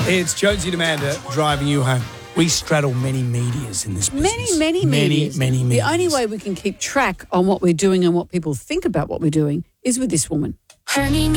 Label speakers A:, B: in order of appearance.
A: It's Jonesy and Amanda driving you home. We straddle many medias in this business.
B: Many medias.
A: Many
B: The only way we can keep track on what we're doing and what people think about what we're doing is with this woman.